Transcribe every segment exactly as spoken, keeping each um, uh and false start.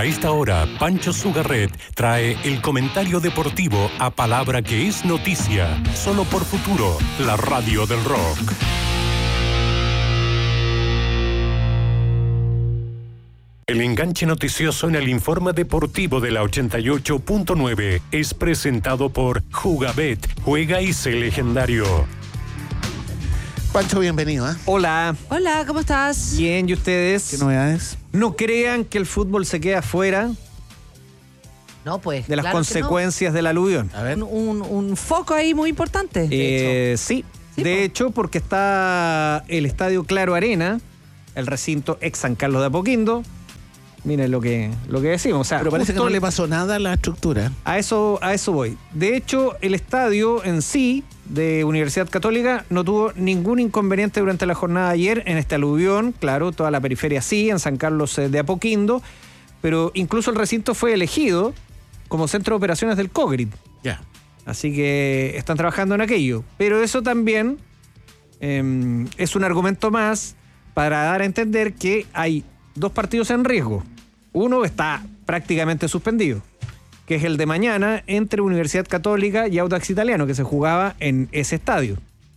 A esta hora, Pancho Sugarret trae el comentario deportivo a palabra que es noticia, solo por Futuro, la radio del rock. El enganche noticioso en el informe deportivo de la ochenta y ocho punto nueve es presentado por Jugabet, juega y sé legendario. Pancho, bienvenido. ¿eh? Hola. Hola, ¿cómo estás? Bien, ¿y ustedes? ¿Qué novedades? No crean que el fútbol se queda fuera No, pues. de las claro consecuencias del aluvión. A ver. Un, un, un foco ahí muy importante. Eh, sí, Sí, de po. hecho, porque está el Estadio Claro Arena, el recinto ex San Carlos de Apoquindo. Miren lo que, lo que decimos. O sea, Pero parece que justo no le pasó nada a la estructura. A eso, a eso voy. De hecho, el estadio en sí de Universidad Católica no tuvo ningún inconveniente durante la jornada de ayer en este aluvión. Claro, toda la periferia sí, en San Carlos de Apoquindo. Pero incluso el recinto fue elegido como centro de operaciones del COGRID. Ya. Así que están trabajando en aquello. Pero eso también eh, es un argumento más para dar a entender que hay dos partidos en riesgo. Uno está prácticamente suspendido, que es el de mañana entre Universidad Católica y Audax Italiano, que se jugaba en ese estadio.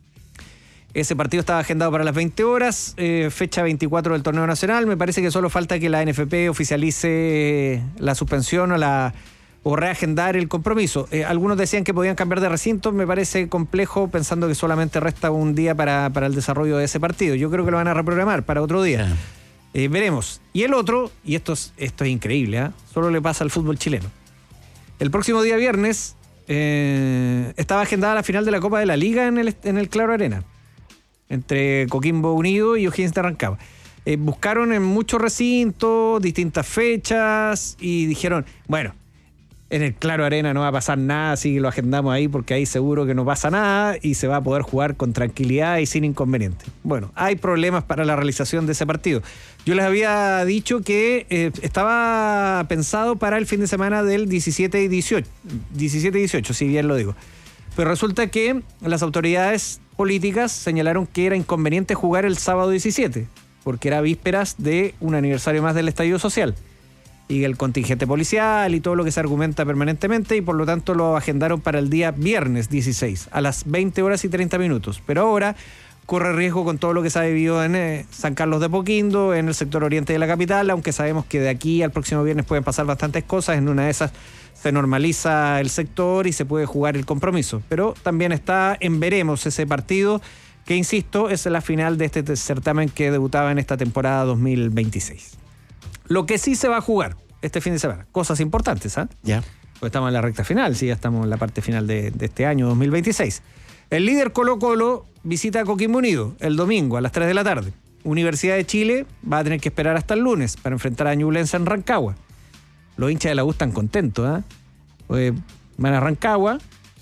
Ese partido estaba agendado para las veinte horas, eh, fecha veinticuatro del torneo nacional. Me parece que solo falta que la N F P oficialice la suspensión o, la, o reagendar el compromiso. Eh, algunos decían que podían cambiar de recinto. Me parece complejo pensando que solamente resta un día para, para el desarrollo de ese partido. Yo creo que lo van a reprogramar para otro día. Ya. Eh, veremos. Y el otro, y esto es, esto es increíble, ¿eh? Solo le pasa al fútbol chileno. El próximo día viernes eh, estaba agendada la final de la Copa de la Liga en el, en el Claro Arena, entre Coquimbo Unido y O'Higgins de Rancagua. Eh, buscaron en muchos recintos, distintas fechas, y dijeron, bueno, en el Claro Arena no va a pasar nada, así que lo agendamos ahí porque ahí seguro que no pasa nada y se va a poder jugar con tranquilidad y sin inconveniente. Bueno, hay problemas para la realización de ese partido. Yo les había dicho que eh, estaba pensado para el fin de semana del diecisiete y dieciocho, diecisiete y dieciocho, si bien lo digo. Pero resulta que las autoridades políticas señalaron que era inconveniente jugar el sábado diecisiete, porque era vísperas de un aniversario más del estallido social y el contingente policial y todo lo que se argumenta permanentemente, y por lo tanto lo agendaron para el día viernes dieciséis a las veinte horas y treinta minutos. Pero ahora corre riesgo con todo lo que se ha vivido en eh, San Carlos de Apoquindo, en el sector oriente de la capital, aunque sabemos que de aquí al próximo viernes pueden pasar bastantes cosas. En una de esas se normaliza el sector y se puede jugar el compromiso. Pero también está en veremos ese partido, que insisto, es la final de este certamen que debutaba en esta temporada dos mil veintiséis. Lo que sí se va a jugar este fin de semana, cosas importantes, ¿ah? ¿eh? Ya. Pues estamos en la recta final, sí, ya estamos en la parte final de, de este año dos mil veintiséis. El líder Colo-Colo visita a Coquimbo Unido el domingo a las tres de la tarde. Universidad de Chile va a tener que esperar hasta el lunes para enfrentar a Ñublense en Rancagua. Los hinchas de la U están contentos, ¿ah? ¿eh? Pues van a Rancagua,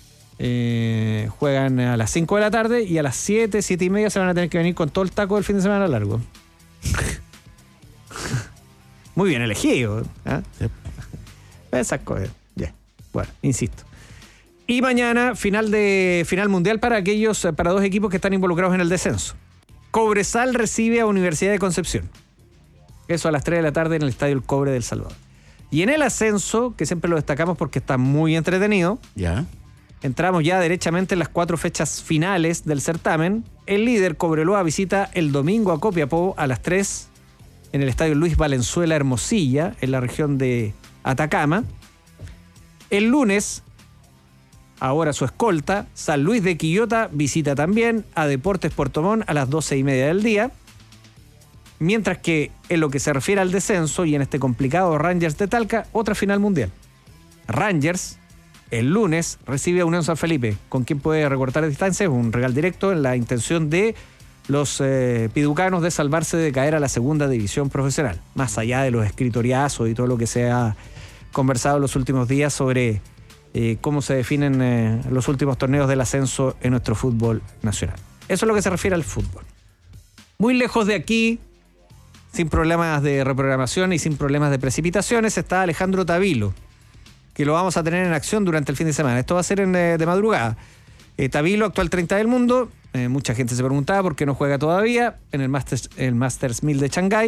eh, juegan a las cinco de la tarde y a las siete, siete y media se van a tener que venir con todo el taco del fin de semana largo. Muy bien elegido. ¿eh? Sí. Esas cosas. Ya. Bueno, insisto. Y mañana, final de final mundial para aquellos, para dos equipos que están involucrados en el descenso. Cobresal recibe a Universidad de Concepción. Eso a las tres de la tarde en el Estadio El Cobre del Salvador. Y en el ascenso, que siempre lo destacamos porque está muy entretenido, Ya. entramos ya derechamente en las cuatro fechas finales del certamen. El líder Cobreloa visita el domingo a Copiapó a las tres en el Estadio Luis Valenzuela Hermosilla, en la región de Atacama. El lunes, ahora su escolta, San Luis de Quillota visita también a Deportes Puerto Montt a las doce y media del día. Mientras que en lo que se refiere al descenso y en este complicado Rangers de Talca, otra final mundial. Rangers, el lunes, recibe a Unión San Felipe, con quien puede recortar distancias, un regalo directo en la intención de los eh, piducanos de salvarse de caer a la segunda división profesional, más allá de los escritoriazos y todo lo que se ha conversado en los últimos días sobre eh, cómo se definen eh, los últimos torneos del ascenso en nuestro fútbol nacional. Eso es lo que se refiere al fútbol. Muy lejos de aquí, sin problemas de reprogramación y sin problemas de precipitaciones, está Alejandro Tavilo, que lo vamos a tener en acción durante el fin de semana. Esto va a ser en, de madrugada. Eh, Tavilo, actual treinta del mundo. Eh, mucha gente se preguntaba por qué no juega todavía en el Masters, el Masters mil de Shanghái.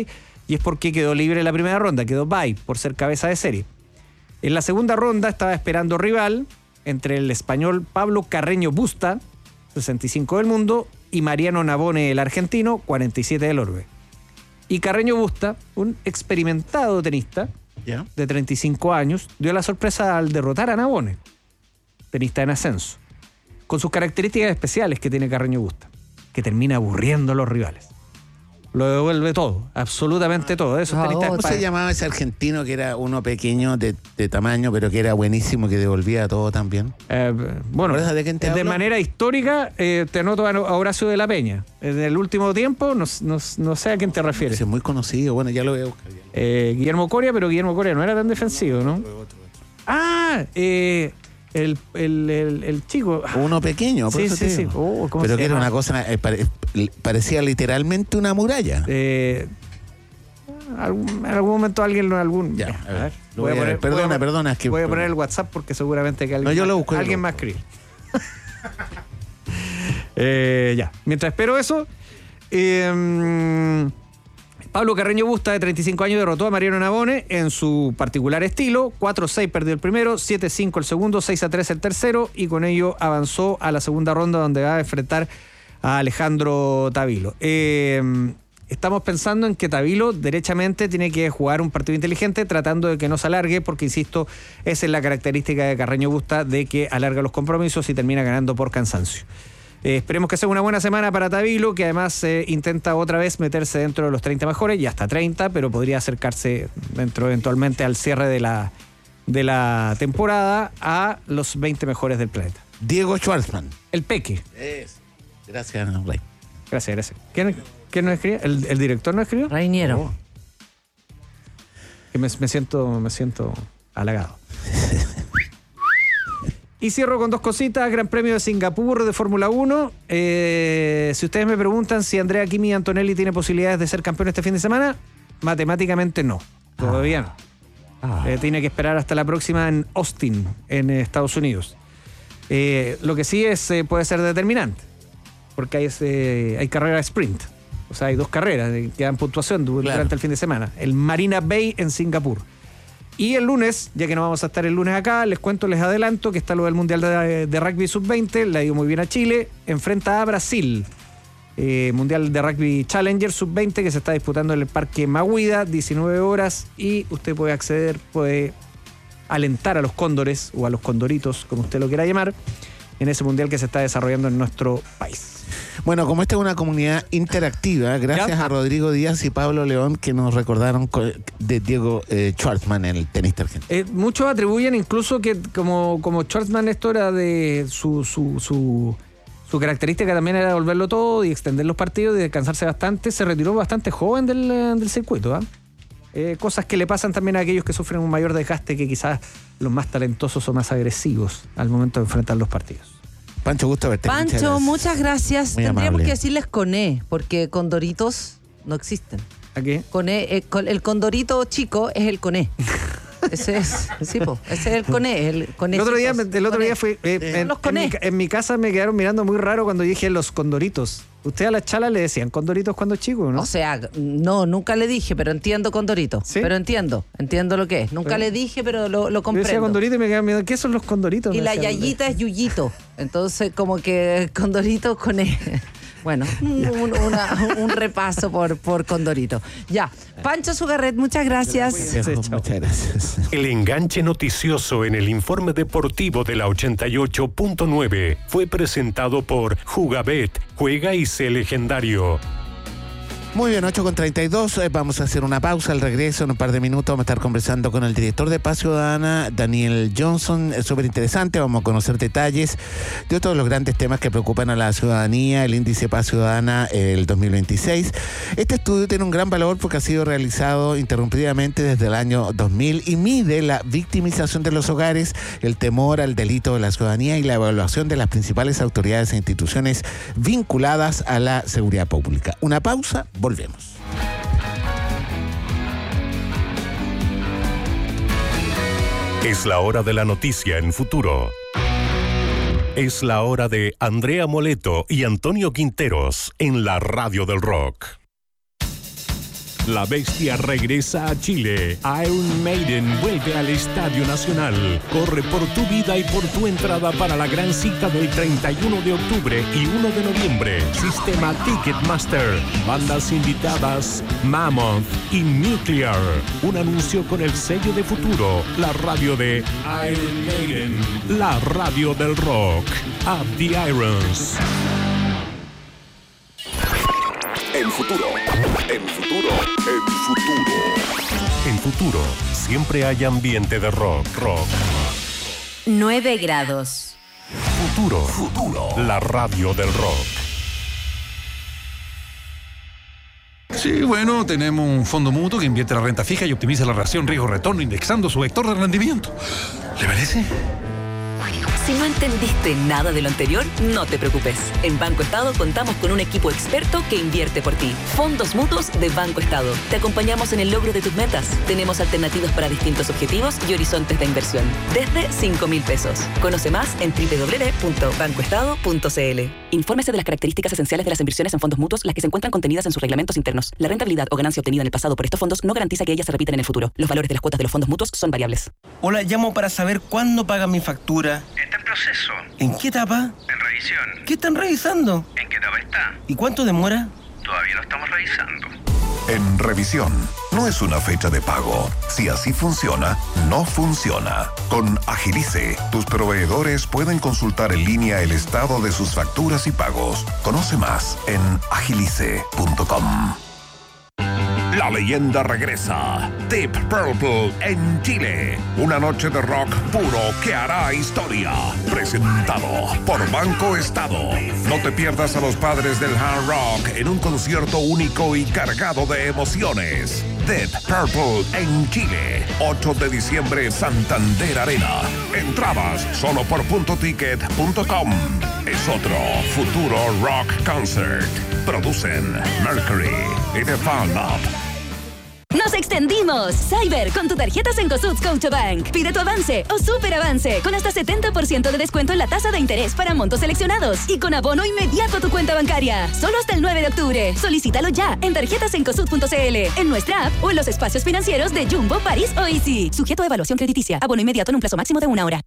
y es porque quedó libre en la primera ronda, quedó bye por ser cabeza de serie. En la segunda ronda estaba esperando rival entre el español Pablo Carreño Busta, sesenta y cinco del mundo, y Mariano Navone, el argentino, cuarenta y siete del orbe. Y Carreño Busta, un experimentado tenista ¿Ya? de treinta y cinco años, dio la sorpresa al derrotar a Navone, tenista en ascenso, con sus características especiales que tiene Carreño Busta, que termina aburriendo a los rivales. Lo devuelve todo, absolutamente todo. Esos Ah, tenistas ¿Cómo pa- se llamaba ese argentino que era uno pequeño de, de tamaño, pero que era buenísimo, que devolvía todo también? Eh, bueno, ¿Recuerdas de quién te de hablo? manera histórica, eh, te anoto a Horacio de la Peña. En el último tiempo, no, no, no sé a quién te refieres. Ese es muy conocido, bueno, ya lo voy a buscar. Eh, Guillermo Coria, pero Guillermo Coria no era tan defensivo, ¿no? Ah, eh, el, el, el, el chico. Uno pequeño, por Sí, eso sí, te sí. digo. Oh, ¿cómo pero se que era llama? una cosa, eh, pare- parecía literalmente una muralla. Eh, algún- en algún momento alguien lo algún. Ya, Ya, a ver, lo voy a ver. Perdona, voy a- perdona, es que- voy a poner el WhatsApp porque seguramente que alguien, No, yo lo más- busco, yo alguien lo va a escribir. Eh, ya, mientras espero eso, eh, Pablo Carreño Busta, de treinta y cinco años, derrotó a Mariano Navone en su particular estilo. cuatro seis perdió el primero, siete cinco el segundo, seis a tres el tercero, y con ello avanzó a la segunda ronda, donde va a enfrentar a Alejandro Tavilo. Eh, estamos pensando en que Tavilo derechamente tiene que jugar un partido inteligente, tratando de que no se alargue, porque, insisto, esa es la característica de Carreño Busta, de que alarga los compromisos y termina ganando por cansancio. Eh, esperemos que sea una buena semana para Tavilo, que además eh, intenta otra vez meterse dentro de los treinta mejores, y hasta treinta, pero podría acercarse dentro eventualmente al cierre de la, de la temporada a los veinte mejores del planeta. Diego Schwartzman. El Peque. Es. Gracias, Rey. Gracias, gracias. ¿Quién, quién nos escribió? ¿El, el director nos escribió? Reiniero. Oh. Que me, me siento, me siento halagado. Y cierro con dos cositas. Gran Premio de Singapur de Fórmula uno. Eh, si ustedes me preguntan si Andrea Kimi Antonelli tiene posibilidades de ser campeón este fin de semana, matemáticamente no. Todavía no. Ah. Eh, tiene que esperar hasta la próxima en Austin, en eh, Estados Unidos. Eh, lo que sí es eh, puede ser determinante, porque hay, eh, hay carrera sprint. O sea, hay dos carreras eh, que dan puntuación du- Claro. durante el fin de semana. El Marina Bay en Singapur. Y el lunes, ya que no vamos a estar el lunes acá, les cuento, les adelanto que está lo del Mundial de, de Rugby sub veinte, le ha ido muy bien a Chile, enfrenta a Brasil. Eh, Mundial de Rugby Challenger sub veinte que se está disputando en el Parque Maguida, diecinueve horas, y usted puede acceder, puede alentar a los cóndores o a los condoritos, como usted lo quiera llamar, en ese mundial que se está desarrollando en nuestro país. Bueno, como esta es una comunidad interactiva, gracias ¿Ya? a Rodrigo Díaz y Pablo León, que nos recordaron co- de Diego eh, Schwartzman, el tenista argentino. Eh, muchos atribuyen incluso que como, como Schwartzman esto era de su, su, su, su característica también era devolverlo todo y extender los partidos y descansarse bastante, se retiró bastante joven del, eh, del circuito. ¿ah? Eh, cosas que le pasan también a aquellos que sufren un mayor desgaste que quizás los más talentosos o más agresivos al momento de enfrentar los partidos. Pancho, gusto verte. Pancho, muchas gracias. Muy Tendríamos amable. que decirles coné, porque condoritos no existen. ¿A qué? Coné, eh, con- el condorito chico es el coné. Ese es, sí, po, ese es el coné. El, coné El otro día, chicos, el otro coné. día fue eh, Son en, los en mi, coné. ca- en mi casa me quedaron mirando muy raro cuando dije los condoritos. Usted a la chala le decían condoritos cuando chico, ¿no? O sea, no, nunca le dije, pero entiendo condorito. ¿Sí? Pero entiendo, entiendo lo que es. Nunca Pero- le dije, pero lo, lo Yo decía comprendo. condorito y me quedaban mirando. ¿Qué son los condoritos? Y Me la decían. yayita es yuyito. Entonces, como que condorito con E. Bueno, un, un- una- un repaso por, por condorito. Ya, Pancho Sugarret, muchas gracias. Sí, Sí, chao. muchas gracias. El enganche noticioso en el informe deportivo de la ochenta y ocho punto nueve fue presentado por Jugabet. Juega y sé legendario. Muy bien, ocho con treinta y dos. Eh, vamos a hacer una pausa. Al regreso, en un par de minutos, vamos a estar conversando con el director de Paz Ciudadana, Daniel Johnson. Es súper interesante. Vamos a conocer detalles de todos los grandes temas que preocupan a la ciudadanía, el índice Paz Ciudadana eh, el dos mil veintiséis. Este estudio tiene un gran valor porque ha sido realizado interrumpidamente desde el año dos mil y mide la victimización de los hogares, el temor al delito de la ciudadanía y la evaluación de las principales autoridades e instituciones vinculadas a la seguridad pública. Una pausa. Volvemos. Es la hora de la noticia en Futuro. Es la hora de Andrea Moleto y Antonio Quinteros en la Radio del Rock. La bestia regresa a Chile. Iron Maiden vuelve al Estadio Nacional. Corre por tu vida y por tu entrada para la gran cita del treinta y uno de octubre y uno de noviembre. Sistema Ticketmaster. Bandas invitadas Mammoth y Nuclear. Un anuncio con el sello de Futuro. La radio de Iron Maiden. La radio del rock. Up the Irons. En Futuro, en Futuro, en Futuro. En Futuro, siempre hay ambiente de rock, rock. nueve grados. Futuro, Futuro, la radio del rock. Sí, bueno, tenemos un fondo mutuo que invierte la renta fija y optimiza la relación riesgo-retorno indexando su vector de rendimiento. ¿Le parece? Si no entendiste nada de lo anterior, no te preocupes. En Banco Estado contamos con un equipo experto que invierte por ti. Fondos mutuos de Banco Estado. Te acompañamos en el logro de tus metas. Tenemos alternativas para distintos objetivos y horizontes de inversión. Desde cinco mil pesos. Conoce más en doble u doble u doble u punto banco estado punto c l. Infórmese de las características esenciales de las inversiones en fondos mutuos, las que se encuentran contenidas en sus reglamentos internos. La rentabilidad o ganancia obtenida en el pasado por estos fondos no garantiza que ellas se repitan en el futuro. Los valores de las cuotas de los fondos mutuos son variables. Hola, llamo para saber cuándo pagan mi factura. Está en proceso. ¿En qué etapa? En revisión. ¿Qué están revisando? ¿En qué etapa está? ¿Y cuánto demora? Todavía lo estamos revisando. En revisión, no es una fecha de pago. Si así funciona, no funciona. Con Agilice, tus proveedores pueden consultar en línea el estado de sus facturas y pagos. Conoce más en agilice punto com. La leyenda regresa. Deep Purple en Chile. Una noche de rock puro que hará historia. Presentado por Banco Estado. No te pierdas a los padres del hard rock en un concierto único y cargado de emociones. Deep Purple en Chile. ocho de diciembre, Santander Arena. Entradas solo por punto ticket punto com. Es otro Futuro Rock Concert. Producen Mercury y The Fun Up. ¡Nos extendimos! Cyber, con tu tarjeta Cencosud Scotiabank. Pide tu avance o super avance con hasta setenta por ciento de descuento en la tasa de interés para montos seleccionados y con abono inmediato a tu cuenta bancaria. Solo hasta el nueve de octubre. Solicítalo ya en tarjetas cencosud punto c l, en nuestra app o en los espacios financieros de Jumbo, París o Easy. Sujeto a evaluación crediticia. Abono inmediato en un plazo máximo de una hora.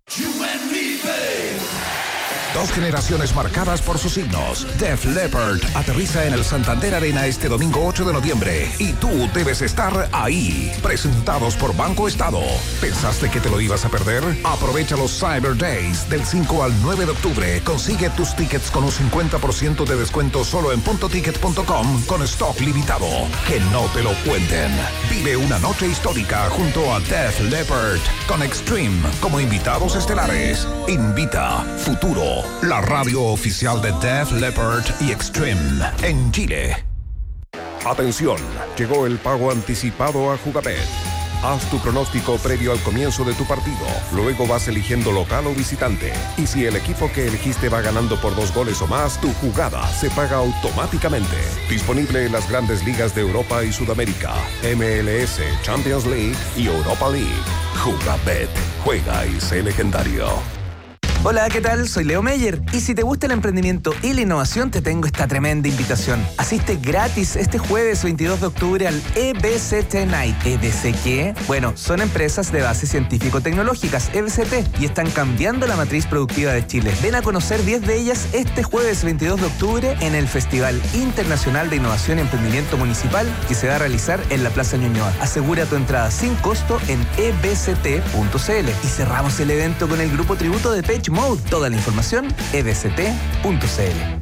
Dos generaciones marcadas por sus signos. Def Leppard aterriza en el Santander Arena este domingo ocho de noviembre y tú debes estar ahí. Presentados por Banco Estado. ¿Pensaste que te lo ibas a perder? Aprovecha los Cyber Days del cinco al nueve de octubre. Consigue tus tickets con un cincuenta por ciento de descuento solo en punto ticket punto com con stock limitado. Que no te lo cuenten. Vive una noche histórica junto a Def Leppard con Extreme como invitados estelares. Invita Futuro, la radio oficial de Def Leppard y Extreme en Chile. Atención, llegó el pago anticipado a Jugabet. Haz tu pronóstico previo al comienzo de tu partido. Luego vas eligiendo local o visitante. Y si el equipo que elegiste va ganando por dos goles o más, tu jugada se paga automáticamente. Disponible en las grandes ligas de Europa y Sudamérica, M L S, Champions League y Europa League. Jugabet. Juega y sé legendario. Hola, ¿qué tal? Soy Leo Meyer. Y si te gusta el emprendimiento y la innovación, te tengo esta tremenda invitación. Asiste gratis este jueves veintidós de octubre al E B C T Night. ¿E B C qué? Bueno, son empresas de base científico-tecnológicas, E B C T, y están cambiando la matriz productiva de Chile. Ven a conocer diez de ellas este jueves veintidós de octubre en el Festival Internacional de Innovación y Emprendimiento Municipal que se va a realizar en la Plaza Ñuñoa. Asegura tu entrada sin costo en e b c t punto c l. Y cerramos el evento con el grupo tributo de Depeche Mode. Toda la información, e b c t punto c l.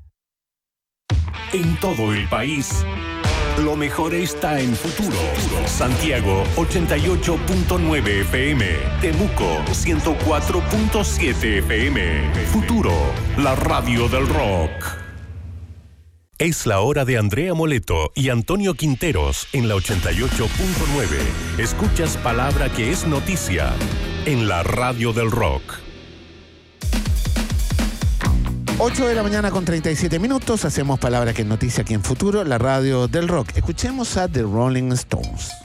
En todo el país, lo mejor está en Futuro. Santiago ochenta y ocho punto nueve F M, Temuco ciento cuatro punto siete F M. Futuro, la radio del rock. Es la hora de Andrea Moleto y Antonio Quinteros en la ochenta y ocho punto nueve. Escuchas palabra que es noticia en la radio del rock. ocho de la mañana con treinta y siete minutos. Hacemos palabra que es noticia aquí en Futuro, la radio del rock. Escuchemos a The Rolling Stones.